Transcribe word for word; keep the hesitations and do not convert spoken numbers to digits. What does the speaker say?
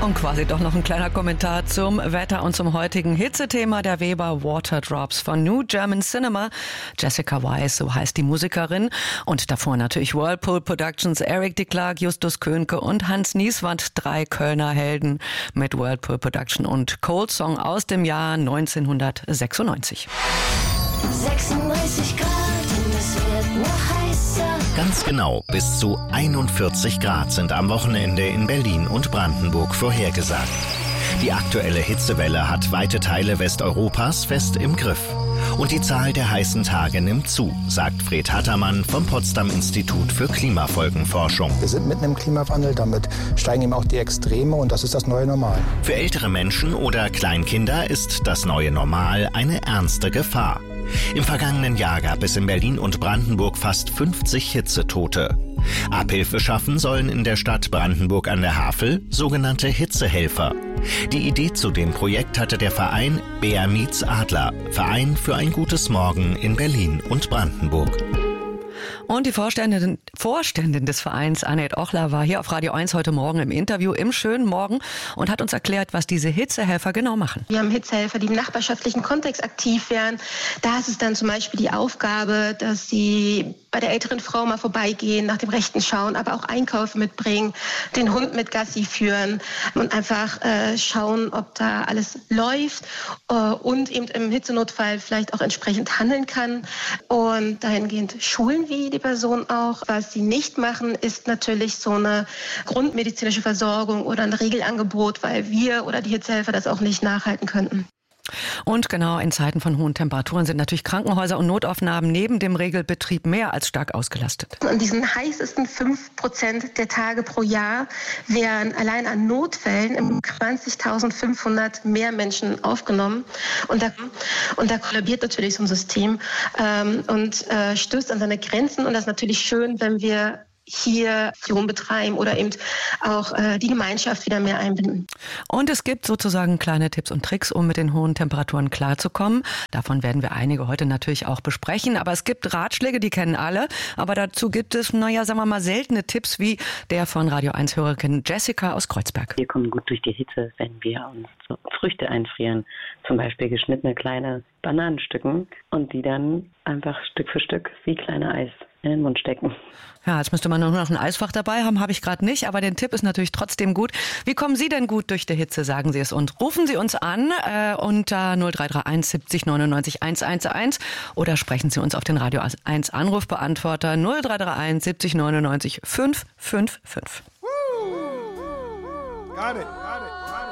Und quasi doch noch ein kleiner Kommentar zum Wetter und zum heutigen Hitzethema der Weber Waterdrops von New German Cinema. Jessica Weiss, so heißt die Musikerin. Und davor natürlich Whirlpool Productions, Eric de Klerk, Justus Könke und Hans Nieswand, drei Kölner Helden mit Whirlpool Production und Cold Song aus dem Jahr neunzehnhundertsechsundneunzig. sechsunddreißig Grad und es wird noch heißer. Ganz genau, bis zu einundvierzig Grad sind am Wochenende in Berlin und Brandenburg vorhergesagt. Die aktuelle Hitzewelle hat weite Teile Westeuropas fest im Griff. Und die Zahl der heißen Tage nimmt zu, sagt Fred Hattermann vom Potsdam-Institut für Klimafolgenforschung. Wir sind mitten im Klimawandel, damit steigen eben auch die Extreme und das ist das neue Normal. Für ältere Menschen oder Kleinkinder ist das neue Normal eine ernste Gefahr. Im vergangenen Jahr gab es in Berlin und Brandenburg fast fünfzig Hitzetote. Abhilfe schaffen sollen in der Stadt Brandenburg an der Havel sogenannte Hitzehelfer. Die Idee zu dem Projekt hatte der Verein Bär meets Adler, Verein für ein gutes Morgen in Berlin und Brandenburg. Und die Vorständin, Vorständin des Vereins, Annette Ochler, war hier auf Radio eins heute Morgen im Interview im schönen Morgen und hat uns erklärt, was diese Hitzehelfer genau machen. Wir haben Hitzehelfer, die im nachbarschaftlichen Kontext aktiv werden. Da ist es dann zum Beispiel die Aufgabe, dass sie bei der älteren Frau mal vorbeigehen, nach dem Rechten schauen, aber auch Einkäufe mitbringen, den Hund mit Gassi führen und einfach äh, schauen, ob da alles läuft äh, und eben im Hitzenotfall vielleicht auch entsprechend handeln kann. Und dahingehend schulen wir die Person auch. Was sie nicht machen, ist natürlich so eine grundmedizinische Versorgung oder ein Regelangebot, weil wir oder die Hitzehelfer das auch nicht nachhalten könnten. Und genau in Zeiten von hohen Temperaturen sind natürlich Krankenhäuser und Notaufnahmen neben dem Regelbetrieb mehr als stark ausgelastet. An diesen heißesten fünf Prozent der Tage pro Jahr werden allein an Notfällen im zwanzigtausendfünfhundert mehr Menschen aufgenommen. Und da, und da kollabiert natürlich so ein System ähm, und äh, stößt an seine Grenzen. Und das ist natürlich schön, wenn wir hier Aktion betreiben oder eben auch äh, die Gemeinschaft wieder mehr einbinden. Und es gibt sozusagen kleine Tipps und Tricks, um mit den hohen Temperaturen klarzukommen. Davon werden wir einige heute natürlich auch besprechen. Aber es gibt Ratschläge, die kennen alle. Aber dazu gibt es, naja, sagen wir mal, seltene Tipps wie der von Radio eins-Hörerin Jessica aus Kreuzberg. Wir kommen gut durch die Hitze, wenn wir uns so Früchte einfrieren. Zum Beispiel geschnittene kleine Bananenstücken und die dann einfach Stück für Stück wie kleine Eis in den Mund stecken. Ja, jetzt müsste man nur noch ein Eisfach dabei haben, habe ich gerade nicht, aber der Tipp ist natürlich trotzdem gut. Wie kommen Sie denn gut durch die Hitze, sagen Sie es und rufen Sie uns an äh, unter null drei drei eins siebzig neunundneunzig hunderteins oder sprechen Sie uns auf den Radio eins Anrufbeantworter null drei drei eins siebzig neunundneunzig fünf fünf fünf. Got it. Got it.